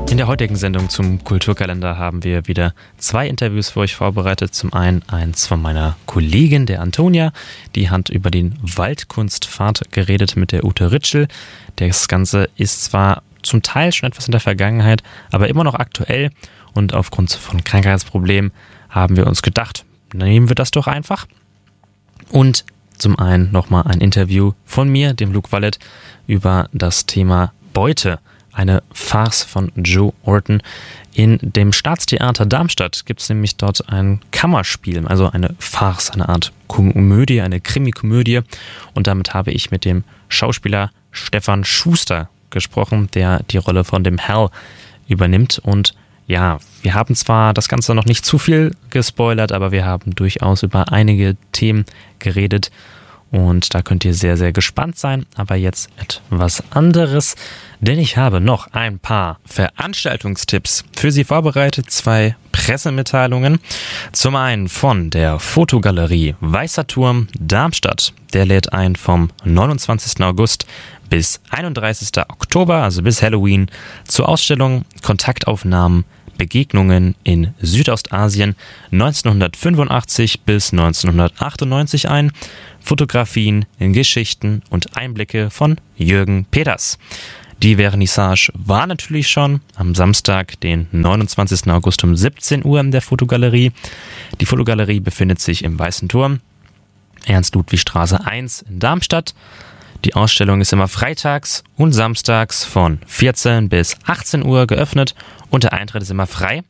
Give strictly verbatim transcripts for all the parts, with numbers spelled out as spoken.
In der heutigen Sendung zum Kulturkalender haben wir wieder zwei Interviews für euch vorbereitet. Zum einen eins von meiner Kollegin, der Antonia, die hat über den Waldkunstpfad geredet mit der Ute Ritschel. Das Ganze ist zwar zum Teil schon etwas in der Vergangenheit, aber immer noch aktuell, und aufgrund von Krankheitsproblemen haben wir uns gedacht, nehmen wir das doch einfach. Und zum einen nochmal ein Interview von mir, dem Luke Wallet, über das Thema Beute. Eine Farce von Joe Orton. In dem Staatstheater Darmstadt gibt es nämlich dort ein Kammerspiel, also eine Farce, eine Art Komödie, eine Krimi-Komödie. Und damit habe ich mit dem Schauspieler Stefan Schuster gesprochen, der die Rolle von dem Hal übernimmt. Und ja, wir haben zwar das Ganze noch nicht zu viel gespoilert, aber wir haben durchaus über einige Themen geredet. Und da könnt ihr sehr, sehr gespannt sein. Aber jetzt etwas anderes, denn ich habe noch ein paar Veranstaltungstipps für Sie vorbereitet. Zwei Pressemitteilungen. Zum einen von der Fotogalerie Weißer Turm Darmstadt. Der lädt ein vom neunundzwanzigsten August bis einunddreißigsten Oktober, also bis Halloween, zur Ausstellung Kontaktaufnahmen, Begegnungen in Südostasien neunzehnhundertfünfundachtzig bis neunzehnhundertachtundneunzig ein. Fotografien, Geschichten und Einblicke von Jürgen Peters. Die Vernissage war natürlich schon am Samstag, den neunundzwanzigsten August um siebzehn Uhr in der Fotogalerie. Die Fotogalerie befindet sich im Weißen Turm, Ernst-Ludwig-Straße eins in Darmstadt. Die Ausstellung ist immer freitags und samstags von vierzehn bis achtzehn Uhr geöffnet und der Eintritt ist immer frei.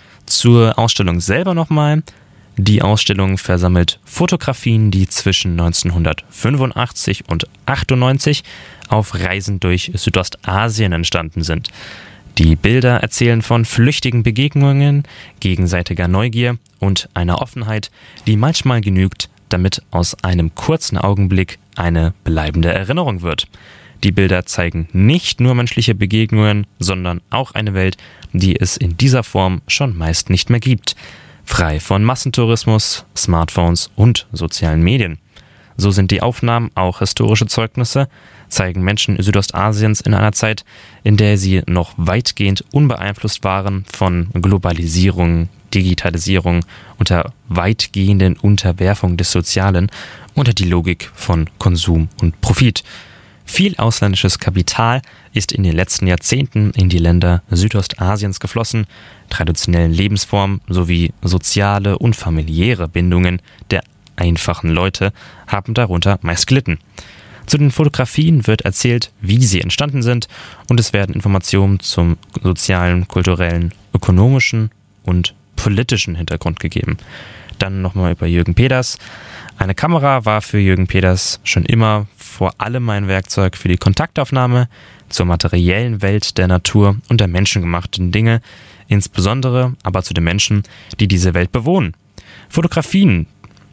Zur Ausstellung selber nochmal. Die Ausstellung versammelt Fotografien, die zwischen neunzehnhundertfünfundachtzig und achtundneunzig auf Reisen durch Südostasien entstanden sind. Die Bilder erzählen von flüchtigen Begegnungen, gegenseitiger Neugier und einer Offenheit, die manchmal genügt, damit aus einem kurzen Augenblick eine bleibende Erinnerung wird. Die Bilder zeigen nicht nur menschliche Begegnungen, sondern auch eine Welt, die es in dieser Form schon meist nicht mehr gibt. Frei von Massentourismus, Smartphones und sozialen Medien. So sind die Aufnahmen auch historische Zeugnisse, zeigen Menschen Südostasiens in einer Zeit, in der sie noch weitgehend unbeeinflusst waren von Globalisierung, Digitalisierung, unter weitgehenden Unterwerfung des Sozialen, unter die Logik von Konsum und Profit. Viel ausländisches Kapital ist in den letzten Jahrzehnten in die Länder Südostasiens geflossen. Traditionellen Lebensformen sowie soziale und familiäre Bindungen der einfachen Leute haben darunter meist gelitten. Zu den Fotografien wird erzählt, wie sie entstanden sind, und es werden Informationen zum sozialen, kulturellen, ökonomischen und politischen Hintergrund gegeben. Dann nochmal über Jürgen Peters. Eine Kamera war für Jürgen Peters schon immer vor allem ein Werkzeug für die Kontaktaufnahme zur materiellen Welt der Natur und der menschengemachten Dinge, insbesondere aber zu den Menschen, die diese Welt bewohnen. Fotografien.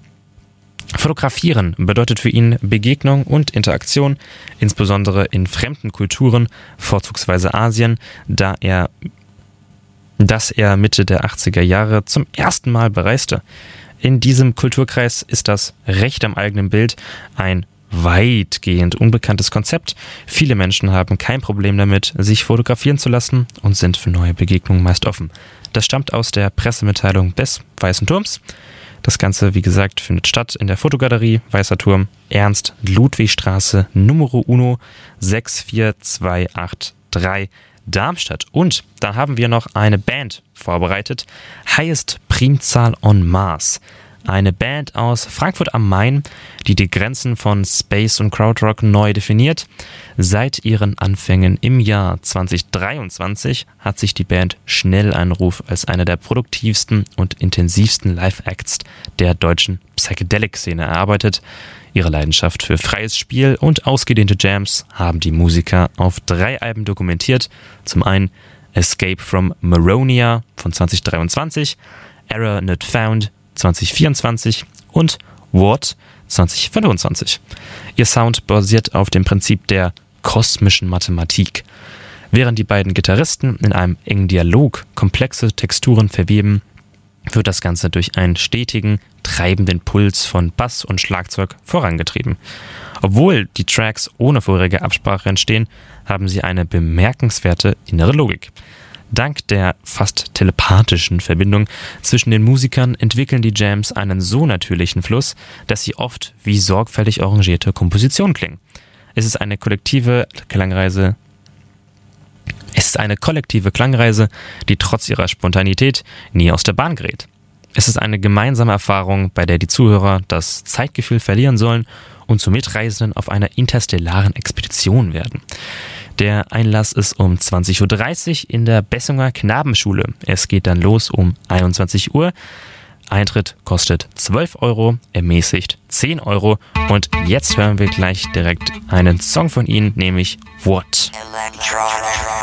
Fotografieren bedeutet für ihn Begegnung und Interaktion, insbesondere in fremden Kulturen, vorzugsweise Asien, da er, das er Mitte der achtziger Jahre zum ersten Mal bereiste. In diesem Kulturkreis ist das Recht am eigenen Bild ein weitgehend unbekanntes Konzept. Viele Menschen haben kein Problem damit, sich fotografieren zu lassen und sind für neue Begegnungen meist offen. Das stammt aus der Pressemitteilung des Weißen Turms. Das Ganze, wie gesagt, findet statt in der Fotogalerie Weißer Turm, Ernst-Ludwig-Straße Numero eins sechs vier zwei acht drei Darmstadt. Und dann haben wir noch eine Band vorbereitet, Highest Primzahl on Mars. Eine Band aus Frankfurt am Main, die die Grenzen von Space und Krautrock neu definiert. Seit ihren Anfängen im Jahr zweitausenddreiundzwanzig hat sich die Band schnell einen Ruf als einer der produktivsten und intensivsten Live-Acts der deutschen Psychedelic-Szene erarbeitet. Ihre Leidenschaft für freies Spiel und ausgedehnte Jams haben die Musiker auf drei Alben dokumentiert. Zum einen Escape from Maronia von zweitausenddreiundzwanzig, Error Not Found zweitausendvierundzwanzig und What zweitausendfünfundzwanzig. Ihr Sound basiert auf dem Prinzip der kosmischen Mathematik. Während die beiden Gitarristen in einem engen Dialog komplexe Texturen verweben, wird das Ganze durch einen stetigen, treibenden Puls von Bass und Schlagzeug vorangetrieben. Obwohl die Tracks ohne vorherige Absprache entstehen, haben sie eine bemerkenswerte innere Logik. Dank der fast telepathischen Verbindung zwischen den Musikern entwickeln die Jams einen so natürlichen Fluss, dass sie oft wie sorgfältig arrangierte Kompositionen klingen. Es ist eine kollektive Klangreise, es ist eine kollektive Klangreise, die trotz ihrer Spontanität nie aus der Bahn gerät. Es ist eine gemeinsame Erfahrung, bei der die Zuhörer das Zeitgefühl verlieren sollen und zu Mitreisenden auf einer interstellaren Expedition werden. Der Einlass ist um zwanzig Uhr dreißig in der Bessunger Knabenschule. Es geht dann los um einundzwanzig Uhr. Eintritt kostet zwölf Euro, ermäßigt zehn Euro. Und jetzt hören wir gleich direkt einen Song von ihnen, nämlich What? Electronic.